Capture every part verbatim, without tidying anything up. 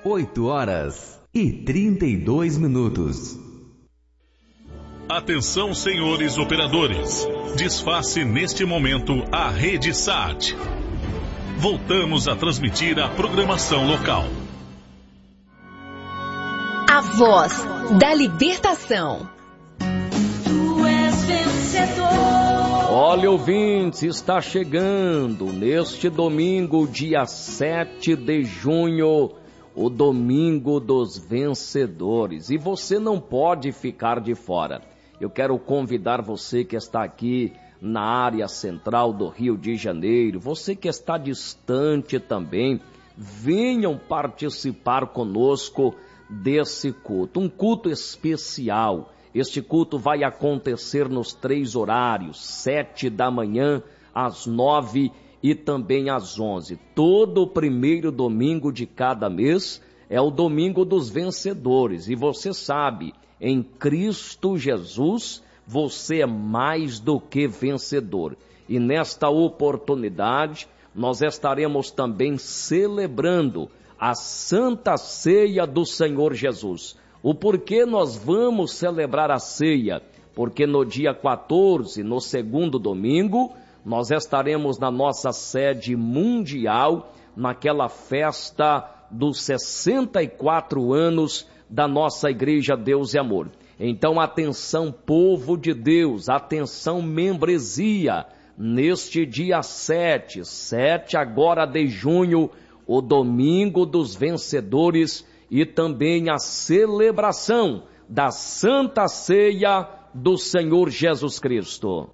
oito horas e trinta e dois minutos. Atenção, senhores operadores. Desface neste momento a rede S A T. Voltamos a transmitir a programação local. A voz da libertação. Tu és vencedor. Olha, ouvintes, está chegando neste domingo, dia sete de junho, o domingo dos vencedores. E você não pode ficar de fora. Eu quero convidar você que está aqui na área central do Rio de Janeiro, você que está distante também, venham participar conosco desse culto, um culto especial. Este culto vai acontecer nos três horários, sete da manhã, às nove e também às onze. Todo o primeiro domingo de cada mês é o domingo dos vencedores. E você sabe, em Cristo Jesus, você é mais do que vencedor. E nesta oportunidade, nós estaremos também celebrando a Santa Ceia do Senhor Jesus. O porquê nós vamos celebrar a ceia? Porque no dia quatorze, no segundo domingo, nós estaremos na nossa sede mundial, naquela festa dos sessenta e quatro anos da nossa Igreja Deus e Amor. Então, atenção, povo de Deus, atenção, membresia, neste dia sete, sete agora de junho, o domingo dos vencedores e também a celebração da Santa Ceia do Senhor Jesus Cristo.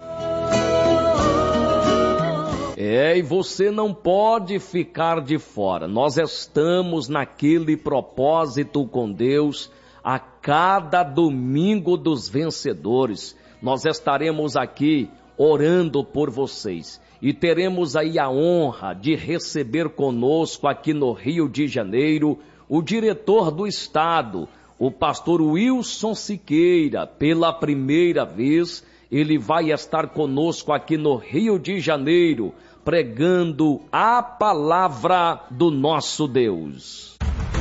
É, e você não pode ficar de fora. Nós estamos naquele propósito com Deus a cada domingo dos vencedores. Nós estaremos aqui orando por vocês e teremos aí a honra de receber conosco aqui no Rio de Janeiro o diretor do estado, o pastor Wilson Siqueira. Pela primeira vez, ele vai estar conosco aqui no Rio de Janeiro, pregando a palavra do nosso Deus.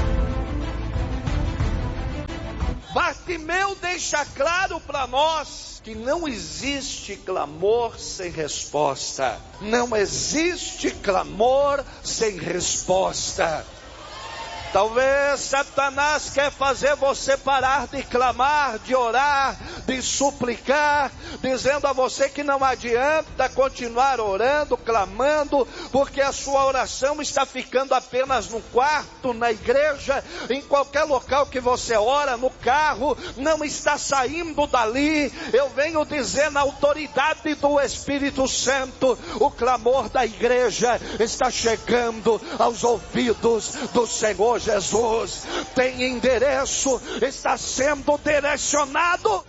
Bartimeu deixa claro para nós que não existe clamor sem resposta. Não existe clamor sem resposta. Talvez Satanás quer fazer você parar de clamar, de orar, de suplicar, dizendo a você que não adianta continuar orando, clamando, porque a sua oração está ficando apenas no quarto, na igreja, em qualquer local que você ora, no carro, não está saindo dali. Eu venho dizer na autoridade do Espírito Santo, o clamor da igreja está chegando aos ouvidos do Senhor Jesus. Tem endereço, está sendo direcionado.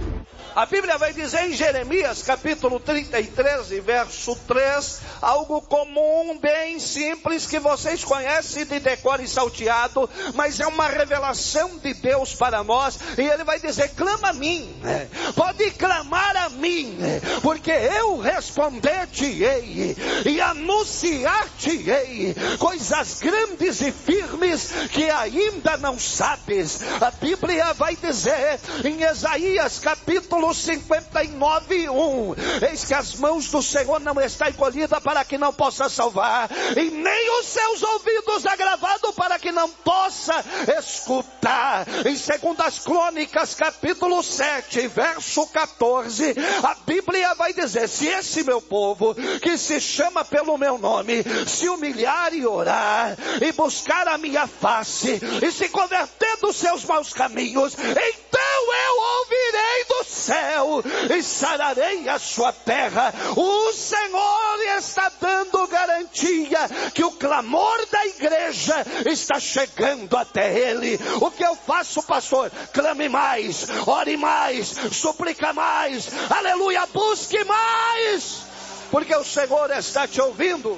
A Bíblia vai dizer em Jeremias capítulo trinta e três, verso três, algo comum, bem simples, que vocês conhecem de decor e salteado, mas é uma revelação de Deus para nós. E ele vai dizer: clama a mim, pode clamar a mim, porque eu responder-te-ei e anunciar-te-ei coisas grandes e firmes que ainda não sabes. A Bíblia vai dizer em Isaías capítulo cinquenta e nove, um: eis que as mãos do Senhor não estão encolhidas para que não possa salvar, e nem os seus ouvidos agravados para que não possa escutar. Em Segundas Crônicas capítulo sete, verso quatorze, a Bíblia vai dizer: se esse meu povo, que se chama pelo meu nome, se humilhar e orar, e buscar a minha face, e se converter dos seus maus caminhos, então eu ouvirei do céu e sararei a sua terra. O Senhor está dando garantia que o clamor da igreja está chegando até Ele. O que eu faço, pastor? Clame mais, ore mais, suplica mais, aleluia, busque mais, porque o Senhor está te ouvindo.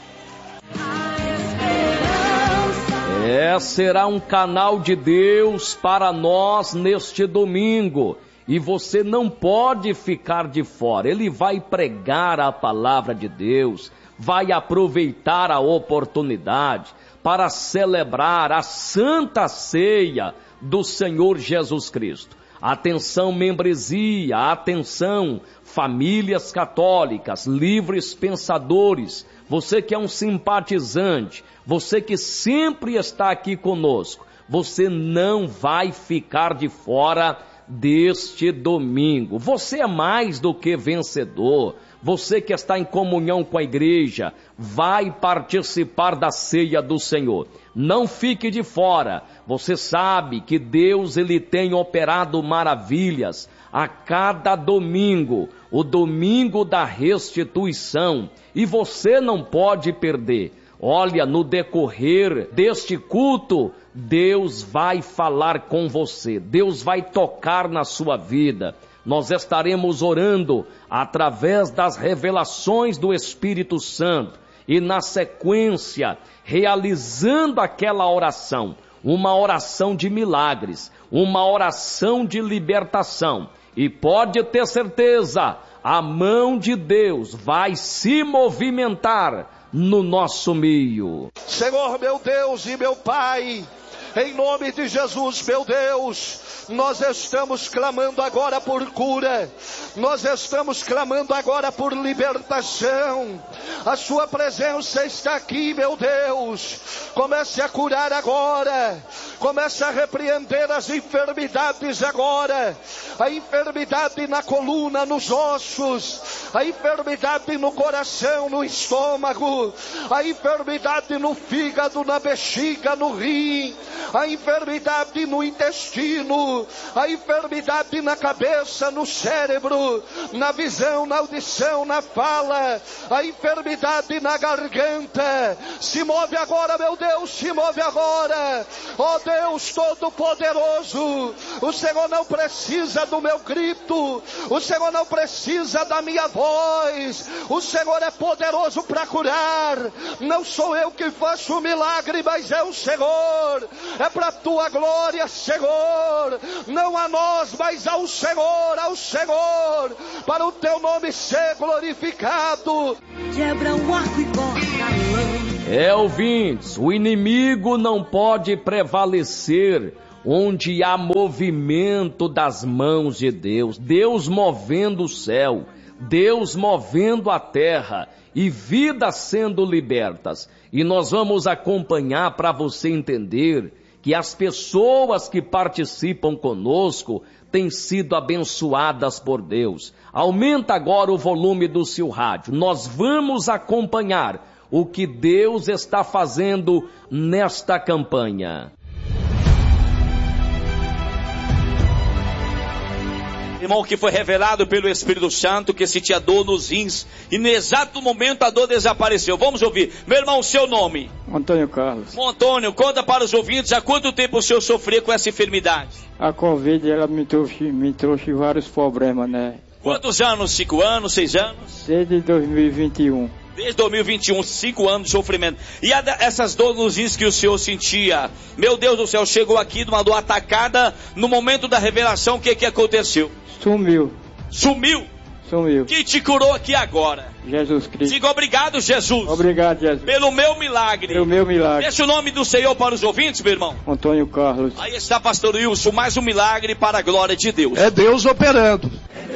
É, será um canal de Deus para nós neste domingo. E você não pode ficar de fora. Ele vai pregar a palavra de Deus, vai aproveitar a oportunidade. para celebrar a Santa Ceia do Senhor Jesus Cristo. Atenção, membresia, atenção, famílias católicas, livres pensadores, você que é um simpatizante, você que sempre está aqui conosco, você não vai ficar de fora deste domingo. Você é mais do que vencedor. Você que está em comunhão com a igreja, vai participar da ceia do Senhor. Não fique de fora. Você sabe que Deus ele tem operado maravilhas a cada domingo, o domingo da restituição, e você não pode perder. Olha, no decorrer deste culto, Deus vai falar com você, Deus vai tocar na sua vida. Nós estaremos orando através das revelações do Espírito Santo e na sequência, realizando aquela oração, uma oração de milagres, uma oração de libertação. E pode ter certeza, a mão de Deus vai se movimentar no nosso meio. Senhor meu Deus e meu Pai, em nome de Jesus, meu Deus, nós estamos clamando agora por cura, nós estamos clamando agora por libertação. A sua presença está aqui, meu Deus. Comece a curar agora, comece a repreender as enfermidades agora, a enfermidade na coluna, nos ossos, a enfermidade no coração, no estômago, a enfermidade no fígado, na bexiga, no rim, a enfermidade no intestino, a enfermidade na cabeça, no cérebro, na visão, na audição, na fala, a enfermidade na garganta. Se move agora, meu Deus, se move agora. Ó Deus Todo-Poderoso, o Senhor não precisa do meu grito, o Senhor não precisa da minha voz, o Senhor é poderoso para curar. Não sou eu que faço o milagre, mas é o Senhor. É para a tua glória, Senhor, não a nós, mas ao Senhor, ao Senhor, para o teu nome ser glorificado. Quebra o arco e corta a lã. É, ouvintes, o inimigo não pode prevalecer onde há movimento das mãos de Deus, Deus movendo o céu, Deus movendo a terra e vidas sendo libertas. E nós vamos acompanhar para você entender que as pessoas que participam conosco têm sido abençoadas por Deus. Aumenta agora o volume do seu rádio. Nós vamos acompanhar o que Deus está fazendo nesta campanha. Irmão, que foi revelado pelo Espírito Santo que sentia dor nos rins e no exato momento a dor desapareceu. Vamos ouvir. Meu irmão, seu nome? Antônio Carlos. Bom, Antônio, conta para os ouvintes há quanto tempo o senhor sofria com essa enfermidade? A Covid, ela me trouxe, me trouxe vários problemas, né? Quantos anos? Cinco anos? Seis anos? Desde dois mil e vinte e um. Desde dois mil e vinte e um, cinco anos de sofrimento. E a, essas dores nos rins que o senhor sentia, meu Deus do céu, chegou aqui numa dor atacada, no momento da revelação, o que que aconteceu? Sumiu. Sumiu? Sumiu. Quem te curou aqui agora? Jesus Cristo. Diga obrigado, Jesus. Obrigado, Jesus. Pelo meu milagre. Pelo meu milagre. Deixa o nome do Senhor para os ouvintes, meu irmão. Antônio Carlos. Aí está, pastor Wilson, mais um milagre para a glória de Deus. É Deus operando.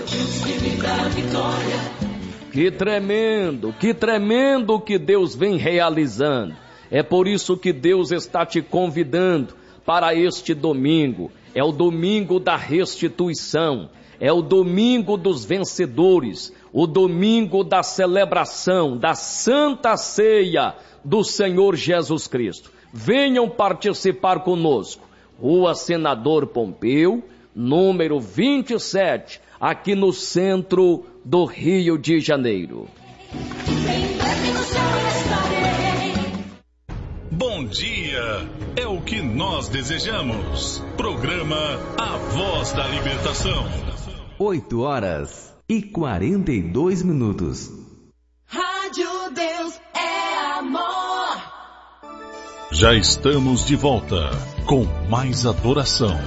Que tremendo, que tremendo que Deus vem realizando. É por isso que Deus está te convidando para este domingo. É o domingo da restituição. É o domingo dos vencedores, o domingo da celebração da Santa Ceia do Senhor Jesus Cristo. Venham participar conosco. Rua Senador Pompeu, número vinte e sete, aqui no centro do Rio de Janeiro. Bom dia, é o que nós desejamos. Programa A Voz da Libertação. oito horas e quarenta e dois minutos. Rádio Deus é amor. Já estamos de volta com mais adoração.